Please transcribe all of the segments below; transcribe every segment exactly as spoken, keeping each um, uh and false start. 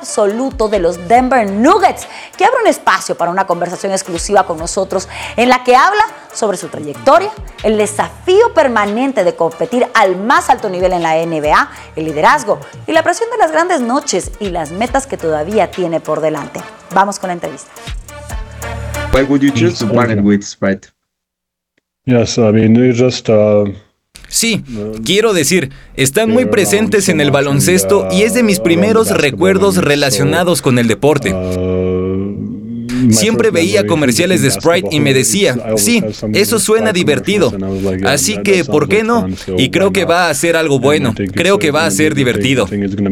absoluto de los Denver Nuggets, que abre un espacio para una conversación exclusiva con nosotros en la que habla sobre su trayectoria, el desafío permanente de competir al más alto nivel en la N B A, el liderazgo y la presión de las grandes noches y las metas que todavía tiene por delante. Vamos con la entrevista. Why would you choose to partner with Sprite? Yes, I mean, it's just uh... Sí, quiero decir, están muy presentes en el baloncesto y es de mis primeros recuerdos relacionados con el deporte. Siempre veía comerciales de Sprite y me decía, sí, eso suena divertido. Así que, ¿por qué no? Y creo que va a ser algo bueno. Creo que va a ser divertido.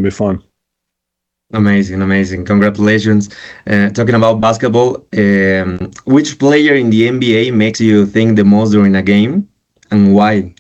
Amazing, amazing. Congratulations. Uh, talking about basketball, um, which player in the N B A makes you think the most during a game and why?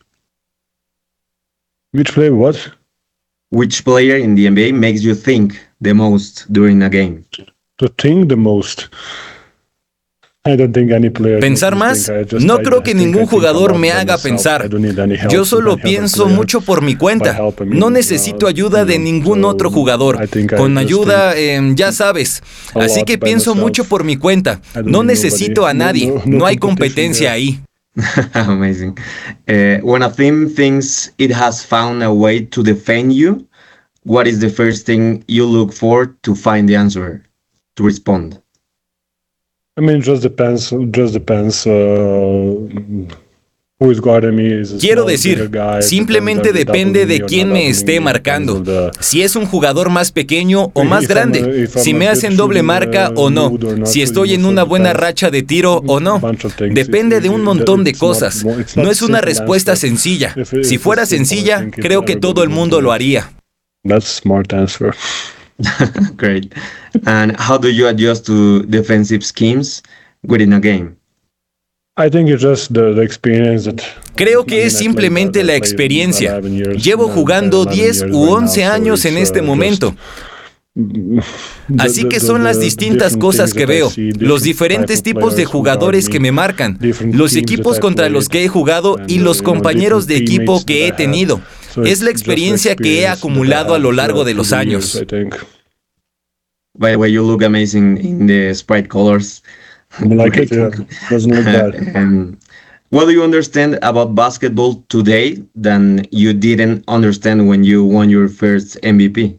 Which player what? Which player in the N B A makes you think the most during a game? To think the most. I don't think any player. ¿Pensar más? No creo que ningún jugador me haga pensar. Yo solo pienso mucho por mi cuenta. No necesito ayuda de ningún otro jugador. Con ayuda, eh, ya sabes. Así que pienso mucho por mi cuenta. No necesito a nadie. No hay competencia ahí. Amazing. Uh, when a team thinks it has found a way to defend you, what is the first thing you look for to find the answer, to respond? I mean, it just depends. Just depends. Uh, who is guarding me? Is Quiero decir, simplemente depende de quién me esté marcando. Si es un jugador más pequeño o más grande, si me hacen doble marca o no, si estoy en una buena racha de tiro o no. Depende de un montón de cosas. No es una respuesta sencilla. Si fuera sencilla, creo que todo el mundo lo haría. That's a smart answer. Great. And how do you adjust to defensive schemes within a game? I think it's just the, the experience that Creo que es simplemente la experiencia. Llevo jugando diez u once años en este momento. Así que son las distintas cosas que veo, los diferentes tipos de jugadores que me marcan, los equipos contra los que he jugado y los compañeros de equipo que he tenido. Es la experiencia que he acumulado a lo largo de los años. By the way, you look amazing in the Sprite colors. I like it, yeah. Doesn't look bad. um, what do you understand about basketball today than you didn't understand when you won your first M V P?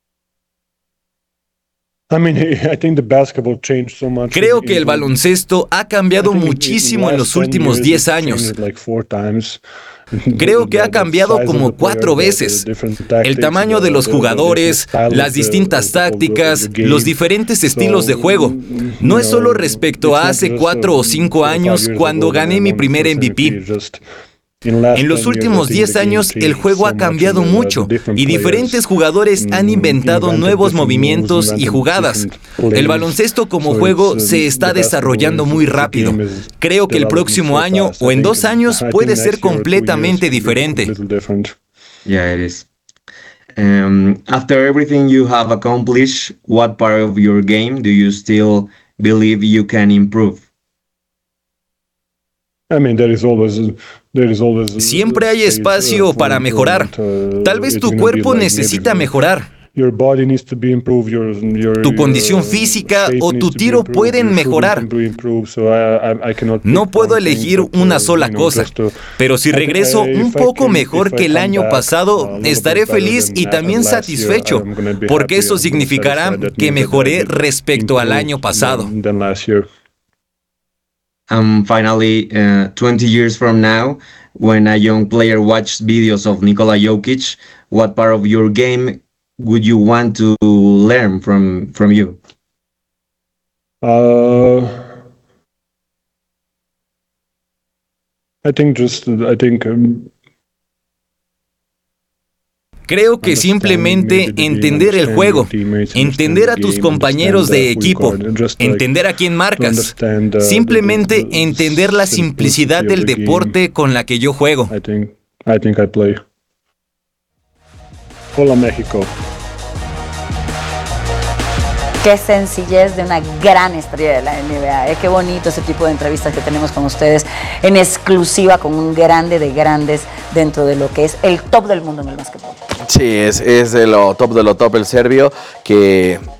I mean, I think the basketball changed so much. Creo que el baloncesto ha cambiado muchísimo en los últimos diez años. Creo que ha cambiado como cuatro veces. El tamaño de los jugadores, las distintas tácticas, los diferentes estilos de juego. No es solo respecto a hace cuatro o cinco años cuando gané mi primer M V P. En los últimos diez años el juego ha cambiado mucho y diferentes jugadores han inventado nuevos movimientos y jugadas. El baloncesto como juego se está desarrollando muy rápido. Creo que el próximo año o en dos años puede ser completamente diferente. Yeah, it is. Um, after everything you have accomplished, what part of your game do you still believe you can improve? I mean, there is always, there is always Siempre hay espacio para mejorar. Tal vez tu cuerpo necesita mejorar. Tu condición física o tu tiro pueden mejorar. No puedo elegir una sola cosa, pero si regreso un poco mejor que el año pasado, estaré feliz y también satisfecho, porque eso significará que mejoré respecto al año pasado. And finally, uh, twenty years from now, when a young player watches videos of Nikola Jokic, what part of your game would you want to learn from from you? Uh, I think just I think. Um, Creo que simplemente entender el juego, entender a tus compañeros de equipo, entender a quién marcas, simplemente entender la simplicidad del deporte con la que yo juego. I think I think I play. Hola México. Qué sencillez de una gran estrella de la N B A. ¿eh? Qué bonito ese tipo de entrevistas que tenemos con ustedes en exclusiva con un grande de grandes dentro de lo que es el top del mundo en el básquetbol. Sí, es, es de lo top de lo top el serbio, que